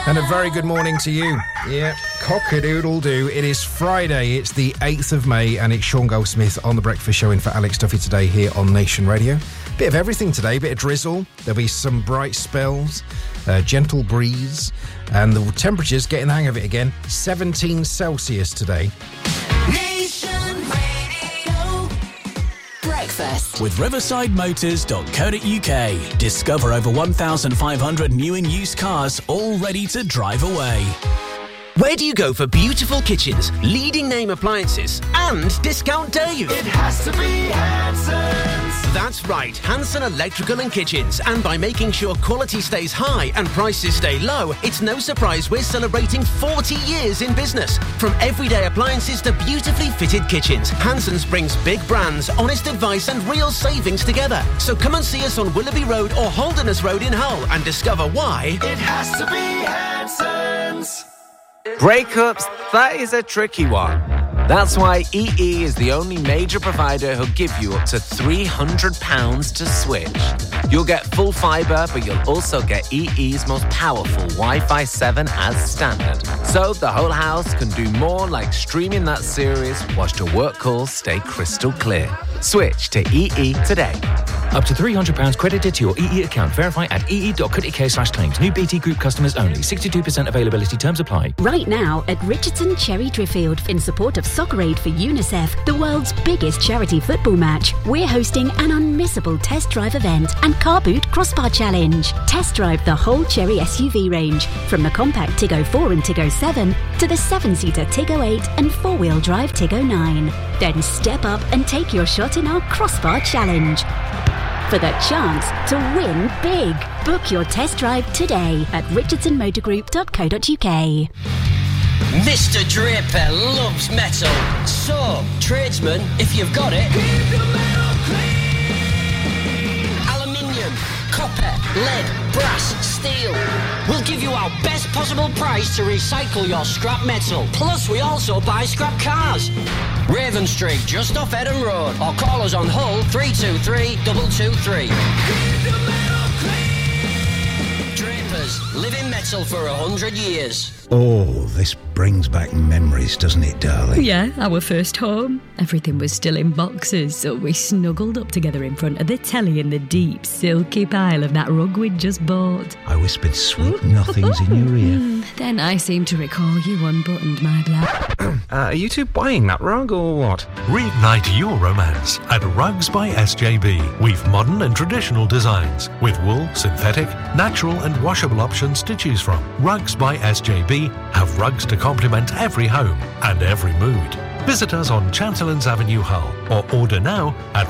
And a very good morning to you. Yeah, cock-a-doodle-doo. It is Friday, it's the 8th of May, and it's Sean Goldsmith on The Breakfast Show in for Alex Duffy today here on Nation Radio. Bit of everything today, bit of drizzle, there'll be some bright spells, gentle breeze, and the temperature's getting the hang of it again. 17 Celsius today. Breakfast with riversideMotors.co.uk. Discover over 1,500 new and used cars all ready to drive away. Where do you go for beautiful kitchens, leading name appliances, and discount days? It has to be Hanson's. That's right, Hanson Electrical and Kitchens. And by making sure quality stays high and prices stay low, it's no surprise we're celebrating 40 years in business. From everyday appliances to beautifully fitted kitchens, Hanson's brings big brands, honest advice and real savings together. So come and see us on Willoughby Road or Holderness Road in Hull and discover why it has to be Hanson's. Breakups, that is a tricky one. That's why EE is the only major provider who'll give you up to £300 to switch. You'll get full fibre, but you'll also get EE's most powerful Wi-Fi 7 as standard. So the whole house can do more, like streaming that series whilst your work calls stay crystal clear. Switch to EE today. Up to £300 credited to your EE account. Verify at ee.co.uk/claims. New BT Group customers only. 62% availability. Terms apply. Right now at Richardson Cherry Driffield, in support of Soccer Aid for UNICEF, the world's biggest charity football match, we're hosting an unmissable test drive event and car boot crossbar challenge. Test drive the whole Cherry SUV range, from the compact Tiggo 4 and Tiggo 7 to the 7-seater Tiggo 8 and 4-wheel drive Tiggo 9. Then step up and take your shot in our crossbar challenge for the chance to win big. Book your test drive today at richardsonmotorgroup.co.uk. Mr. Draper loves metal. So, tradesman, if you've got it, keep your metal clean. Aluminium, copper, lead, brass, steel. We'll give you our best possible price to recycle your scrap metal. Plus, we also buy scrap cars. Raven Street, just off Eden Road. Or call us on Hull 323 223. Keep your metal clean. Drapers, living metal for 100 years. Oh, this brings back memories, doesn't it, darling? Yeah, our first home. Everything was still in boxes, so we snuggled up together in front of the telly in the deep, silky pile of that rug we'd just bought. I whispered sweet nothings in your ear. Then I seem to recall you unbuttoned my black. Are you two buying that rug or what? Reignite your romance at Rugs by SJB. We've modern and traditional designs with wool, synthetic, natural and washable options to choose from. Rugs by SJB have rugs to complement every home and every mood. Visit us on Chancellors Avenue, Hull, or order now at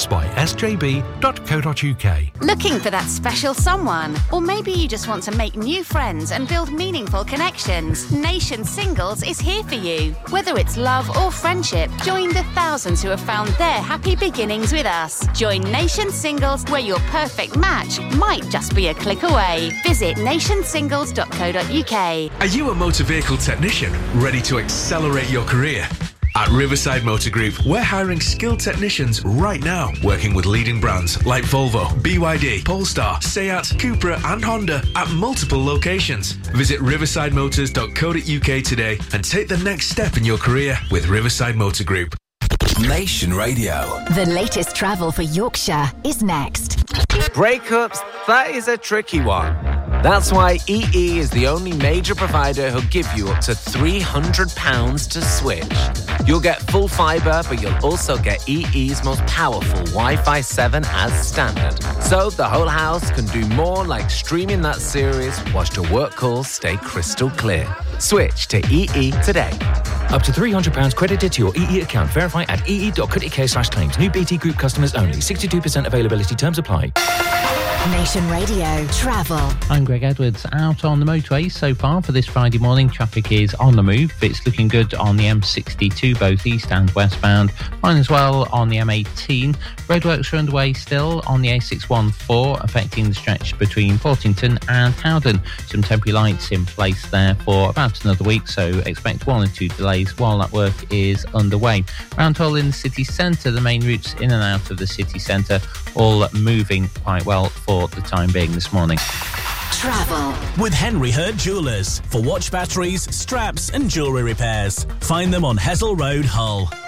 rugsbysjb.co.uk. Looking for that special someone? Or maybe you just want to make new friends and build meaningful connections? Nation Singles is here for you. Whether it's love or friendship, join the thousands who have found their happy beginnings with us. Join Nation Singles, where your perfect match might just be a click away. Visit nationsingles.co.uk. Are you a motor vehicle technician ready to accelerate your career? At Riverside Motor Group, we're hiring skilled technicians right now, working with leading brands like Volvo, BYD, Polestar, Seat, Cupra and Honda at multiple locations. Visit riversidemotors.co.uk today and take the next step in your career with Riverside Motor Group. Nation Radio. The latest travel for Yorkshire is next. Breakups, that is a tricky one. That's why EE is the only major provider who'll give you up to £300 to switch. You'll get full fibre, but you'll also get EE's most powerful Wi-Fi 7 as standard. So the whole house can do more, like streaming that series whilst your work calls stay crystal clear. Switch to EE today. Up to £300 credited to your EE account. Verify at ee.co.uk/claims. New BT Group customers only. 62% availability. Terms apply. Nation Radio Travel. I'm Greg Edwards. Out on the motorway so far for this Friday morning, traffic is on the move. It's looking good on the M62, both east and westbound. Fine as well on the M18. Roadworks are underway still on the A614, affecting the stretch between Portington and Howden. Some temporary lights in place there for about another week, so expect 1 or 2 delays while that work is underway. Round Hull in the city centre, the main routes in and out of the city centre, all moving quite well for the time being this morning. Travel. With Henry Hurd Jewellers for watch batteries, straps and jewellery repairs. Find them on Hessel Road, Hull.